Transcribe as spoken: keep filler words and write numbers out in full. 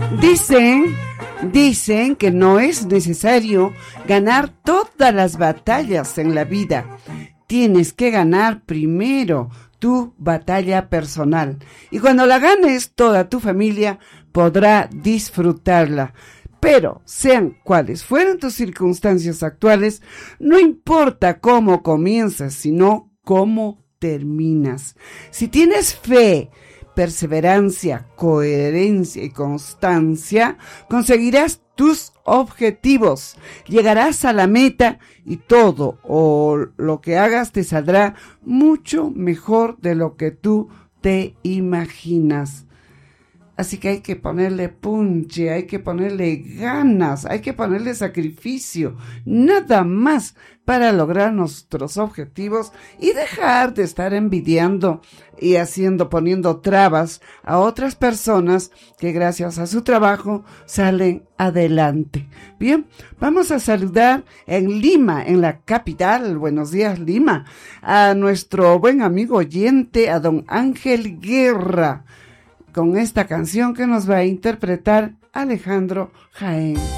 Dicen, dicen que no es necesario ganar todas las batallas en la vida. Tienes que ganar primero tu batalla personal. Y cuando la ganes, toda tu familia podrá disfrutarla. Pero, sean cuales fueran tus circunstancias actuales, no importa cómo comienzas, sino cómo terminas. Si tienes fe, perseverancia, coherencia y constancia, conseguirás tus objetivos, llegarás a la meta y todo o lo que hagas te saldrá mucho mejor de lo que tú te imaginas. Así que hay que ponerle punche, hay que ponerle ganas, hay que ponerle sacrificio, nada más para lograr nuestros objetivos y dejar de estar envidiando y haciendo, poniendo trabas a otras personas que gracias a su trabajo salen adelante. Bien, vamos a saludar en Lima, en la capital, buenos días Lima, a nuestro buen amigo oyente, a don Ángel Guerra, con esta canción que nos va a interpretar Alejandro Jaén.